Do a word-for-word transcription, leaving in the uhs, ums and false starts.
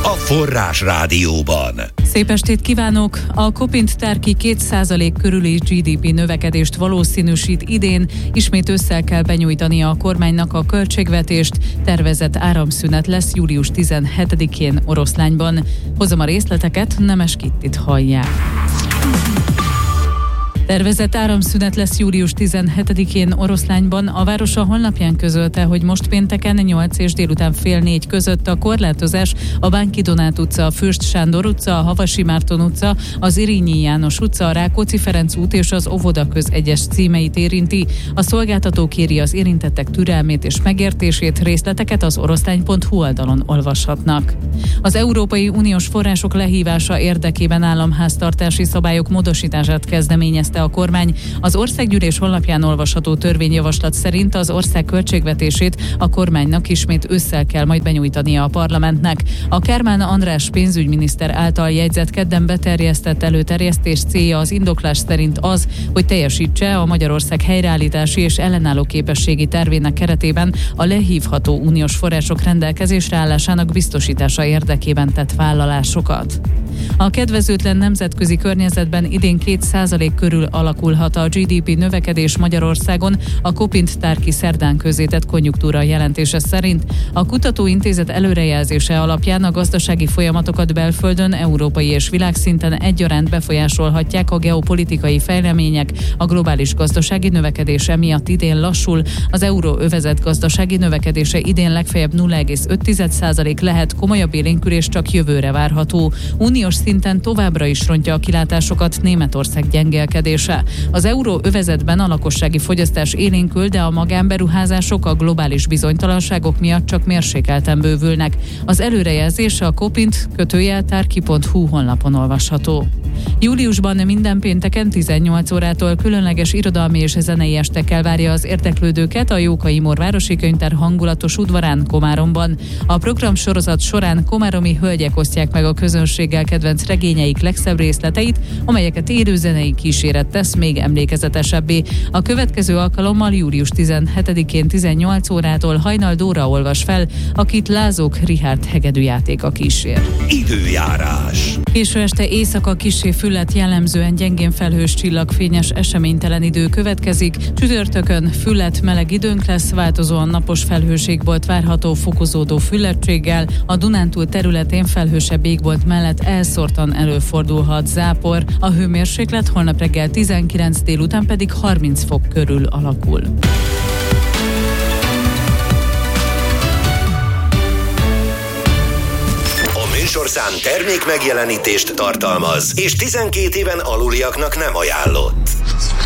Forrás Rádióban. Szép estét kívánok! A Kopint-Tárki két százalék körüli gé dé pé növekedést valószínűsít idén, ismét ősszel kell benyújtania a kormánynak a költségvetést, tervezett áramszünet lesz július tizenhetedikén Oroszlányban. Hozom a részleteket, Nemes Kittit hallják. Tervezett áramszünet lesz július tizenhetedikén Oroszlányban. A város a honlapján közölte, hogy most pénteken nyolc és délután fél négy között a korlátozás a Bánki Donát utca, a Fürst Sándor utca, a Havasi Márton utca, az Irényi János utca, a Rákóczi Ferenc út és az Óvodaköz egyes címeit érinti. A szolgáltató kéri az érintettek türelmét és megértését, részleteket az oroszlány pont hu oldalon olvashatnak. Az Európai Uniós források lehívása érdekében államháztartási szabályok módosítását kezdeményezte a kormány. Az Országgyűlés honlapján olvasható törvényjavaslat szerint az ország költségvetését a kormánynak ismét ősszel kell majd benyújtania a parlamentnek. A Kármán András pénzügyminiszter által jegyzett kedden beterjesztett előterjesztés célja az indoklás szerint az, hogy teljesítse a Magyarország helyreállítási és ellenálló képességi tervének keretében a lehívható uniós források rendelkezésre állásának biztosítása érdekében tett vállalásokat. A kedvezőtlen nemzetközi környezetben idén két százalék körül alakulhat a gé dé pé növekedés Magyarországon, a Kopint-Tárki szerdán közzétett konjunktúra jelentése szerint. A kutatóintézet előrejelzése alapján a gazdasági folyamatokat belföldön, európai és világszinten egyaránt befolyásolhatják a geopolitikai fejlemények, a globális gazdasági növekedése miatt idén lassul, az euróövezet gazdasági növekedése idén legfeljebb nulla egész öt százalék lehet, komolyabb élénkülés csak jövőre várható. Uniós szinten továbbra is rontja a kilátásokat Németország gyengélkedése. Az euróövezetben a lakossági fogyasztás élénkül, de a magánberuházások a globális bizonytalanságok miatt csak mérsékelten bővülnek. Az előrejelzés a Kopint kötőjel tárki pont hu honlapon olvasható. Júliusban minden pénteken tizennyolc órától különleges irodalmi és zenei estekkel várja az érdeklődőket a Jókai Mór Városi Könyvtár hangulatos udvarán, Komáromban. A programsorozat során komáromi hölgyek osztják meg a közönséggel kedvenc regényeik legszebb részleteit, amelyeket élőzenei kíséret tesz még emlékezetesebbé. A következő alkalommal július tizenhetedikén tizennyolc órától Hajnal Dóra olvas fel, akit Lázók Richárd hegedűjátéka kísér. Időjárás. Késő este éjszaka kissé Fület jellemzően gyengén felhős csillagfényes eseménytelen idő következik. Csütörtökön Fület meleg időnk lesz, változóan napos felhőségbolt várható fokozódó füllettséggel. A Dunántúl területén felhősebb égbolt mellett elszórtan előfordulhat zápor. A hőmérséklet holnap reggel tizenkilenc, délután pedig harminc fok körül alakul. Műsorszám termék megjelenítést tartalmaz, és tizenkét éven aluliaknak nem ajánlott.